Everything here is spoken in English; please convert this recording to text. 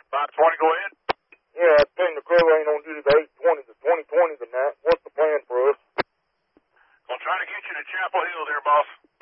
520, go ahead. Yeah, I think the crew ain't on duty the 820, the 2020 tonight. What's the plan for us? Gonna try to get you to Chapel Hill there, boss.